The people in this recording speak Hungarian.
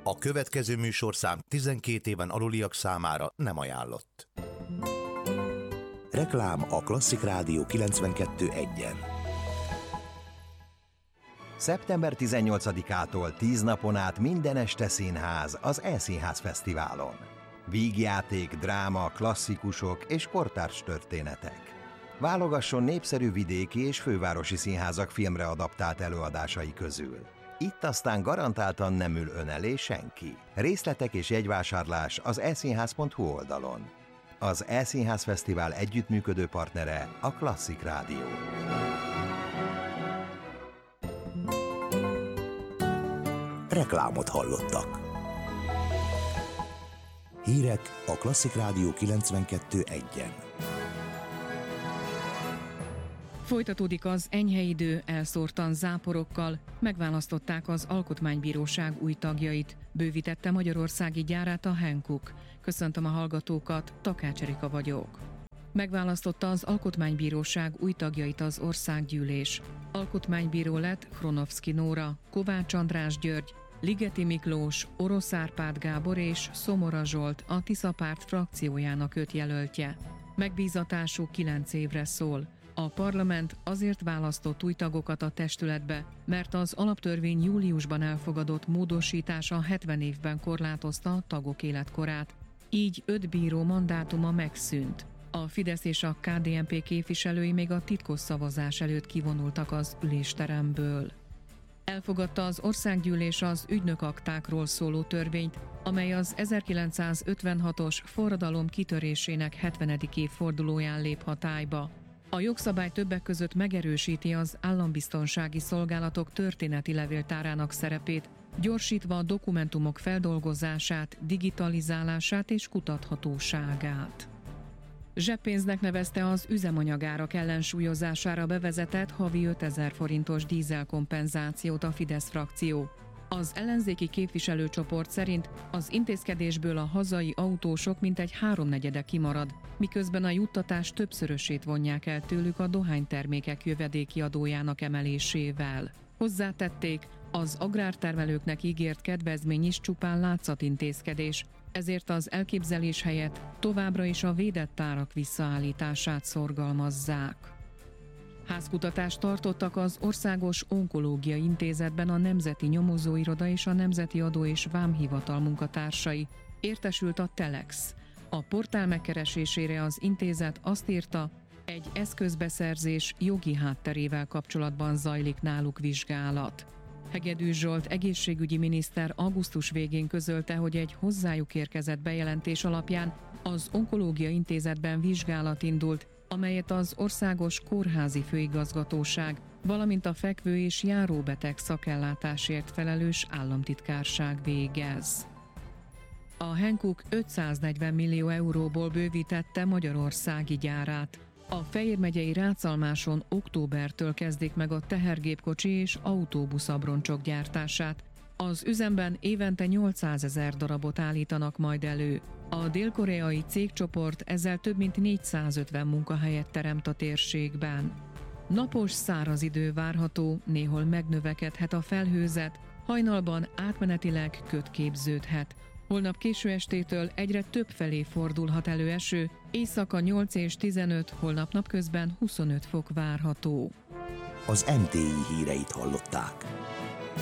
A következő műsorszám 12 éven aluliak számára nem ajánlott. Reklám a Klasszik Rádió 92.1-en. Szeptember 18-ától 10 napon át minden este színház az E-Színház Fesztiválon. Vígjáték, dráma, klasszikusok és kortárs történetek. Válogasson népszerű vidéki és fővárosi színházak filmre adaptált előadásai közül. Itt aztán garantáltan nem ül ön elé senki. Részletek és jegyvásárlás az eszínház.hu oldalon. Az E-Színház Fesztivál együttműködő partnere a Klasszik Rádió. Reklámot hallottak. Hírek a Klasszik Rádió 92.1-en. Folytatódik az enyhe idő, elszórtan záporokkal, megválasztották az Alkotmánybíróság új tagjait, bővítette magyarországi gyárát a Hankook. Köszöntöm a hallgatókat, Takács Erika vagyok. Megválasztotta az Alkotmánybíróság új tagjait az Országgyűlés. Alkotmánybíró lett Hronovszky Nóra, Kovács András György, Ligeti Miklós, Orosz Árpád Gábor és Szomora Zsolt a Tisza Párt frakciójának 5 jelöltje. Megbízatásuk 9 évre szól. A parlament azért választott új tagokat a testületbe, mert az alaptörvény júliusban elfogadott módosítása 70 évben korlátozta a tagok életkorát. Így 5 bíró mandátuma megszűnt. A Fidesz és a KDNP képviselői még a titkos szavazás előtt kivonultak az ülésteremből. Elfogadta az Országgyűlés az ügynökaktákról szóló törvényt, amely az 1956-os forradalom kitörésének 70. évfordulóján lép hatályba. A jogszabály többek között megerősíti az állambiztonsági szolgálatok történeti levéltárának szerepét, gyorsítva a dokumentumok feldolgozását, digitalizálását és kutathatóságát. Zseppénznek nevezte az üzemanyagárak ellensúlyozására bevezetett havi 5000 forintos dízelkompenzációt a Fidesz frakció. Az ellenzéki képviselőcsoport szerint az intézkedésből a hazai autósok mintegy 3/4 kimarad, miközben a juttatás többszörösét vonják el tőlük a dohánytermékek jövedéki adójának emelésével. Hozzátették, az agrártermelőknek ígért kedvezmény is csupán látszatintézkedés, ezért az elképzelés helyett továbbra is a védett árak visszaállítását szorgalmazzák. Házkutatást tartottak az Országos Onkológiai Intézetben a Nemzeti Nyomozóiroda és a Nemzeti Adó és Vámhivatal munkatársai. Értesült a Telex. A portál megkeresésére az intézet azt írta, egy eszközbeszerzés jogi hátterével kapcsolatban zajlik náluk vizsgálat. Hegedűs Zsolt egészségügyi miniszter augusztus végén közölte, hogy egy hozzájuk érkezett bejelentés alapján az Onkológiai Intézetben vizsgálat indult, amelyet az Országos Kórházi Főigazgatóság, valamint a fekvő- és járóbeteg szakellátásért felelős államtitkárság végez. A Hankook 540 millió euróból bővítette magyarországi gyárát. A Fejér megyei Ráczalmáson októbertől kezdik meg a tehergépkocsi és autóbuszabroncsok gyártását. Az üzemben évente 800 000 darabot állítanak majd elő. A dél-koreai cégcsoport ezzel több mint 450 munkahelyet teremt a térségben. Napos, száraz idő várható, néhol megnövekedhet a felhőzet, hajnalban átmenetileg köd képződhet. Holnap késő estétől egyre több felé fordulhat elő eső, éjszaka 8 és 15, holnap napközben 25 fok várható. Az MTI híreit hallották.